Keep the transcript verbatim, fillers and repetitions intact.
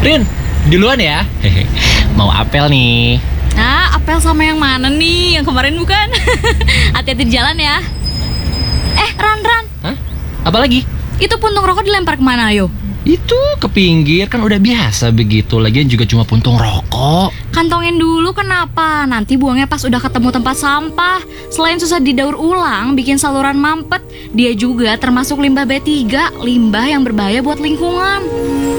Rin, duluan ya. Hehe. Mau apel nih. Nah, apel sama yang mana nih? Yang kemarin bukan? Hati-hati di jalan ya. Eh, Ran, Ran. Hah? Apa lagi? Itu puntung rokok dilempar kemana, ayo? Itu ke pinggir, kan udah biasa begitu. Lagian juga cuma puntung rokok. Kantongin dulu, kenapa? Nanti buangnya pas udah ketemu tempat sampah. Selain susah didaur ulang, bikin saluran mampet, dia juga termasuk limbah B tiga, limbah yang berbahaya buat lingkungan.